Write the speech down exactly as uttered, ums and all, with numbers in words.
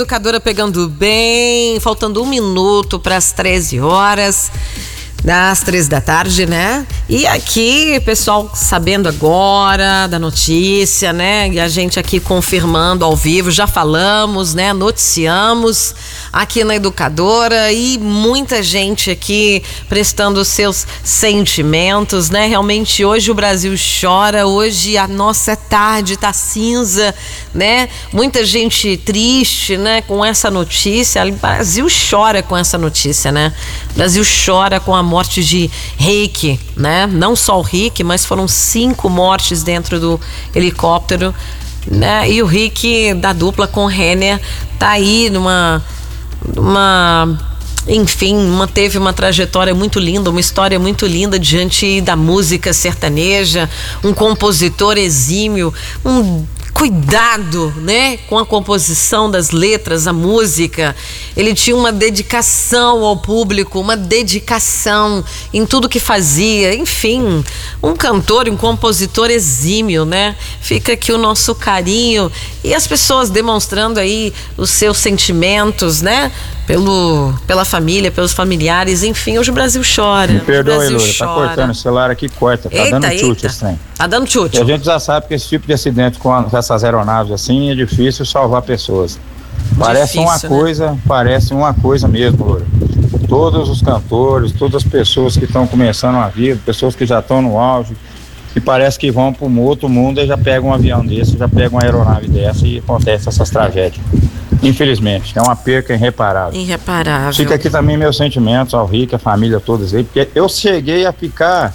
Educadora pegando bem, faltando um minuto para as treze horas, das três da tarde, né? E aqui, pessoal, sabendo agora da notícia, né? E a gente aqui confirmando ao vivo, já falamos, né? Noticiamos aqui na Educadora e muita gente aqui prestando seus sentimentos, né? Realmente hoje o Brasil chora, hoje a nossa tarde tá cinza, né? Muita gente triste, né? Com essa notícia, o Brasil chora com essa notícia, né? O Brasil chora com a morte de Rick, né? Não só o Rick, mas foram cinco mortes dentro do helicóptero, né? E o Rick da dupla com Renner tá aí numa, numa enfim, manteve uma trajetória muito linda, uma história muito linda diante da música sertaneja, um compositor exímio, um cuidado, né, com a composição das letras, a música. Ele tinha uma dedicação ao público, uma dedicação em tudo que fazia. Enfim, um cantor, um compositor exímio, né? Fica aqui o nosso carinho e as pessoas demonstrando aí os seus sentimentos, né? Pelo, pela família, pelos familiares, enfim, hoje o Brasil chora. Me perdoa, Elura, tá chora. cortando o celular aqui, corta, tá Eita, dando chute eita. esse trem. Tá dando chute. E a gente já sabe que esse tipo de acidente com, a, com essas aeronaves assim é difícil salvar pessoas. Parece Difícil, uma né? coisa, parece uma coisa mesmo, Elura. Todos os cantores, todas as pessoas que estão começando a vida, pessoas que já estão no auge, que parece que vão para um outro mundo e já pegam um avião desse, já pegam uma aeronave dessa e acontece essas tragédias. Infelizmente, é uma perca irreparável. Irreparável. Fica aqui também meus sentimentos ao Rick, a família todos aí, porque eu cheguei a ficar